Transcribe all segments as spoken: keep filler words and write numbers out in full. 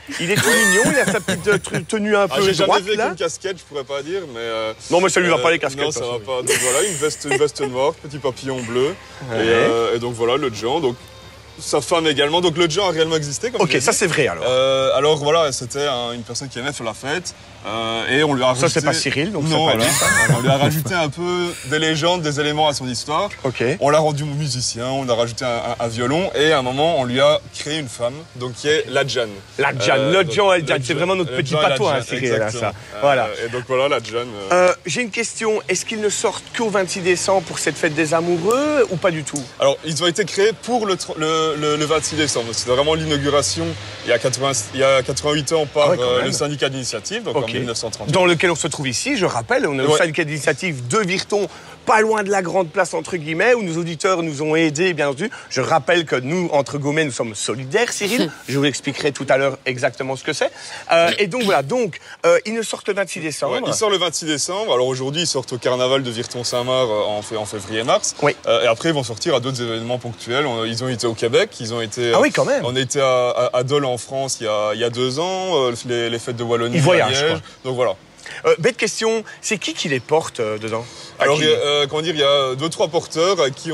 Il est tout mignon, il a sa petite tenue un ah, peu j'ai droite, jamais vu là. avec une casquette, je pourrais pas dire, mais... Euh, non, mais ça lui va euh, pas les casquettes. Non, ça va pas. Donc voilà, une veste, une veste noire, petit papillon bleu. Ouais. Et, euh, et donc voilà, le Jean. Donc, sa femme également. Donc le Jean a réellement existé. Comme ok, ça c'est vrai alors. Euh, alors voilà, c'était un, une personne qui aimait faire la fête. Euh, et on lui a rajouté... Ça c'est pas Cyril, donc non, c'est pas voilà. lui. On lui a rajouté un peu des légendes, des éléments à son histoire. Ok. On l'a rendu musicien, on a rajouté un, un, un violon et à un moment on lui a créé une femme, donc qui est la Jeanne. La Jeanne, euh, le Jean et Jeanne, c'est vraiment notre petit patois, hein, Cyril, là, ça. Euh, voilà. Et donc voilà la Jeanne. Euh... Euh, J'ai une question, est-ce qu'ils ne sortent qu'au vingt-six décembre pour cette fête des amoureux ou pas du tout? Alors ils ont été créés pour le, le, le, le vingt-six décembre. C'est vraiment l'inauguration il, il y a quatre-vingt-huit ans par ah ouais, euh, le syndicat d'initiative, donc okay. en mille neuf cent trente. Dans lequel on se trouve ici, je rappelle, on est ouais. au syndicat d'initiative de Virton, pas loin de la grande place entre guillemets, où nos auditeurs nous ont aidés, bien entendu. Je rappelle que nous, entre guillemets, nous sommes solidaires, Cyril. Je vous expliquerai tout à l'heure exactement ce que c'est. Euh, et donc voilà, donc euh, ils ne sortent le vingt-six décembre. Ouais, ils sortent le vingt-six décembre. Alors aujourd'hui, ils sortent au carnaval de Virton-Saint-Marc en, en février-mars. Oui. Euh, et après, ils vont sortir à d'autres événements ponctuels. Ils ont été au Québec, ils ont été. Ah oui, quand même. On était à, à, à Dole en France il y a, il y a deux ans. Les, les fêtes de Wallonie. Ils voyagent, quoi. Donc voilà. Euh, bête question, c'est qui qui les porte euh, dedans? Alors, il y a, euh, comment dire, il y a deux trois porteurs qui ont,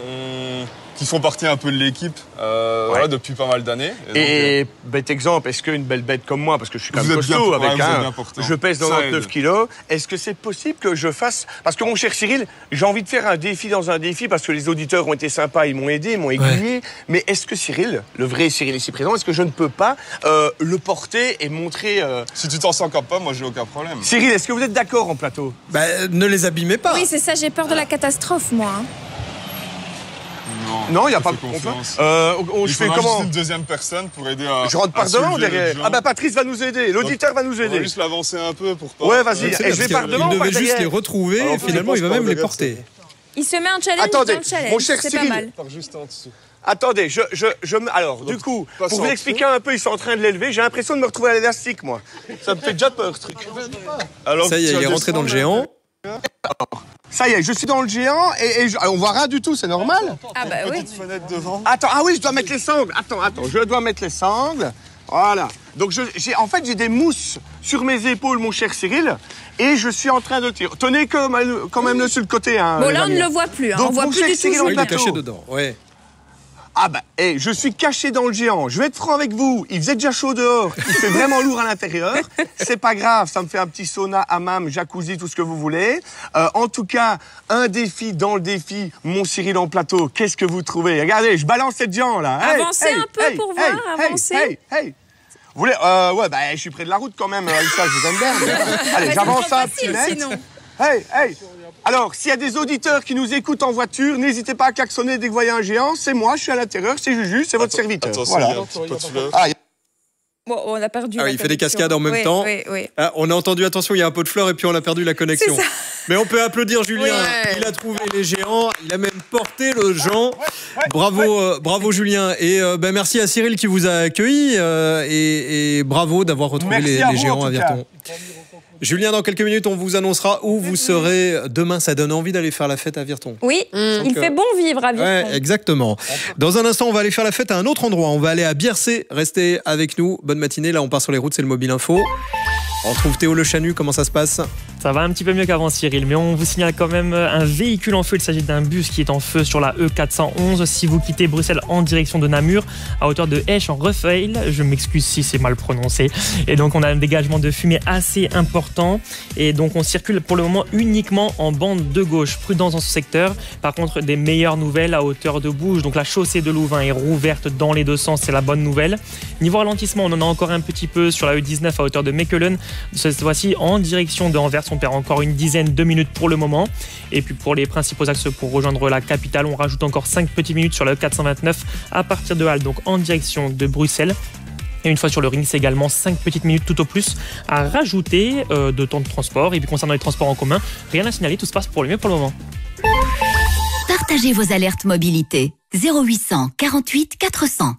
ont qui font partie un peu de l'équipe euh, ouais. voilà, depuis pas mal d'années. Et, et donc, euh... bête exemple, est-ce qu'une belle bête comme moi, parce que je suis quand même costaud avec un, je pèse quatre-vingt-dix-neuf kilos, est-ce que c'est possible que je fasse, parce que mon cher Cyril, j'ai envie de faire un défi dans un défi, parce que les auditeurs ont été sympas, ils m'ont aidé, ils m'ont aiguillé, ouais. mais est-ce que Cyril, le vrai Cyril ici présent, est-ce que je ne peux pas euh, le porter et montrer... Euh... Si tu t'en sens encore pas, moi j'ai aucun problème. Cyril, est-ce que vous êtes d'accord en plateau? Bah, ne les abîmez pas. Oui, c'est ça, j'ai peur de la catastrophe, moi. Hein. Non, il n'y a pas de confiance. Euh, on, je fais comment juste une deuxième personne pour aider à. Je rentre par devant derrière. Ah bah Patrice va nous aider, l'auditeur va nous aider. On va juste l'avancer un peu pour pas. Ouais, vas-y. Et je vais par devant. Il devait juste les retrouver et finalement il va même les porter. Il se met un challenge. Attendez, dans le challenge. Mon cher c'est Cyril, pas mal. Juste en dessous. Attendez, je, je, je, alors, Donc, du coup, pour vous expliquer un peu, ils sont en train de l'élever. J'ai l'impression de me retrouver à l'élastique, moi. Ça me fait déjà peur, ce truc. Alors, ça y est, il est rentré dans le géant. Ça y est, je suis dans le géant et, et je, on voit rien du tout, c'est normal? Ah bah oui. Petite fenêtre devant. Attends, ah oui, je dois mettre les sangles. Attends, attends, je dois mettre les sangles. Voilà. Donc, je, j'ai, en fait, j'ai des mousses sur mes épaules, mon cher Cyril, et je suis en train de tirer. Tenez quand même, quand même le sur le côté. Hein, bon, là, on ne le voit plus. Hein. Donc, on voit plus du tout. Il est caché dedans, ouais. Ah bah, hey, je suis caché dans le géant. Je vais être franc avec vous. Il faisait déjà chaud dehors. Il fait vraiment lourd à l'intérieur. C'est pas grave. Ça me fait un petit sauna, hammam, jacuzzi, tout ce que vous voulez. Euh, en tout cas, un défi dans le défi. Mon Cyril en plateau. Qu'est-ce que vous trouvez? Regardez, je balance cette géant là. Hey, avancez hey, un peu hey, pour hey, voir. Hey, avancez. Hey, hey. Vous voulez? Euh, ouais, bah, je suis près de la route quand même. Ça, je vous aime bien. Allez, j'avance un petit mètre. Hey, hey. Alors, s'il y a des auditeurs qui nous écoutent en voiture, n'hésitez pas à klaxonner dès que vous voyez un géant. C'est moi, je suis à l'intérieur, c'est Juju, c'est votre serviteur. Attention, voilà. Il y a un petit peu de fleurs. Ah, y a... Bon, on a perdu ah, la il connexion. fait des cascades en même oui, temps. Oui, oui. Ah, on a entendu, attention, il y a un pot de fleurs et puis on a perdu la connexion. C'est ça. Mais on peut applaudir Julien. Oui. Il a trouvé les géants. Il a même porté le géant. Bravo, euh, bravo Julien. Et euh, ben, merci à Cyril qui vous a accueilli euh, et, et bravo d'avoir retrouvé les, les géants à Virton. Julien, dans quelques minutes, on vous annoncera où vous serez demain. Ça donne envie d'aller faire la fête à Virton. Oui, mmh. il fait bon vivre à Virton. Ouais, exactement. Dans un instant, on va aller faire la fête à un autre endroit. On va aller à Biercé. Restez avec nous. Bonne matinée. Là, on part sur les routes. C'est le Mobile Info. On retrouve Théo Le Chanu. Comment ça se passe? Ça va un petit peu mieux qu'avant, Cyril, mais on vous signale quand même un véhicule en feu. Il s'agit d'un bus qui est en feu sur la E quatre cent onze. Si vous quittez Bruxelles en direction de Namur, à hauteur de Esch en Refeil, je m'excuse si c'est mal prononcé. Et donc, on a un dégagement de fumée assez important. Et donc, on circule pour le moment uniquement en bande de gauche. Prudence dans ce secteur. Par contre, des meilleures nouvelles à hauteur de Bouge. Donc, la chaussée de Louvain est rouverte dans les deux sens. C'est la bonne nouvelle. Niveau ralentissement, on en a encore un petit peu sur la E dix-neuf à hauteur de Mechelen. Cette fois-ci, en direction de Anvers, on perd encore une dizaine de minutes pour le moment. Et puis pour les principaux axes pour rejoindre la capitale, on rajoute encore cinq petites minutes sur la E quatre cent vingt-neuf à partir de Halle, donc en direction de Bruxelles. Et une fois sur le ring, c'est également cinq petites minutes tout au plus à rajouter euh, de temps de transport. Et puis concernant les transports en commun, rien à signaler, tout se passe pour le mieux pour le moment. Partagez vos alertes mobilité. zéro huit cent quarante-huit quatre cents.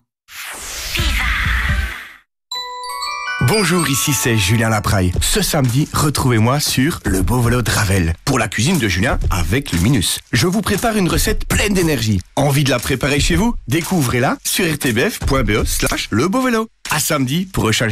Bonjour, ici c'est Julien Lapraille. Ce samedi, retrouvez-moi sur Le Beau Vélo de Ravel pour la cuisine de Julien avec Luminus. Je vous prépare une recette pleine d'énergie. Envie de la préparer chez vous? Découvrez-la sur r t b f point b e slash le beau vélo. À samedi pour recharger